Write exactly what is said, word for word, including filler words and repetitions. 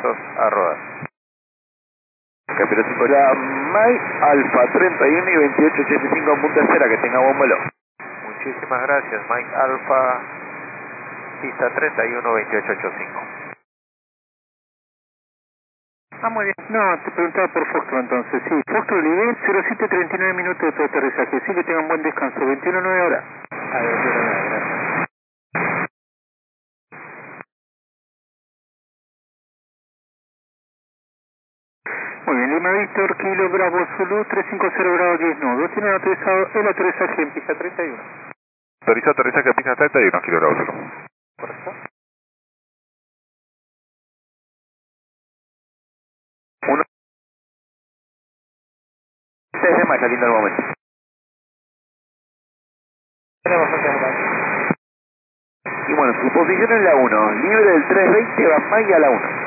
listos a rodar. Capital cinco, la Mike Alfa treinta y uno y veintiocho ochenta y cinco en punta cero, que tenga buen vuelo. Muchísimas gracias, Mike Alfa, pista treinta y uno veintiocho ochenta y cinco. Ah, muy bien. No, te preguntaba por Foxtrot entonces. Sí, Foxtrot nivel cero siete treinta y nueve minutos de aterrizaje. Sí, que tengan buen descanso. veintiuno nueve horas. A veintiuno nueve, gracias. Muy bien, Lima Víctor, Kilo Bravo Zulu, trescientos cincuenta grado diez nudos. Tienen autorizado el aterrizaje en pista treinta y uno. Autoriza aterrizaje a pista treinta y uno, Kilo Bravo Zulu. ¿Correcto? Uno. seis de mayo, saliendo al momento. Tenemos bastante. Y bueno, su posición es la uno, libre del trescientos veinte, va Mike a la uno.